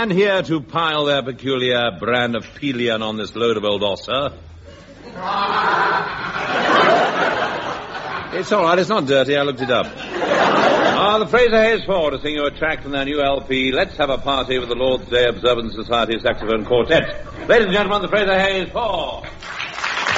man here to pile their peculiar brand of Pelion on this load of old Ossa? It's all right, it's not dirty, I looked it up. The Fraser Hayes Four to sing you a track from their new LP, Let's Have a Party with the Lord's Day Observance Society Saxophone Quartet. Ladies and gentlemen, the Fraser Hayes Four.